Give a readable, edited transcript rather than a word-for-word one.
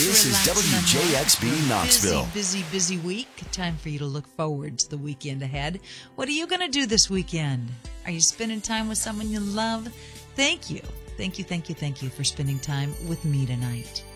This is WJXB Knoxville. Busy week. Time for you to look forward to the weekend ahead. What are you going to do this weekend? Are you spending time with someone you love? Thank you for spending time with me tonight.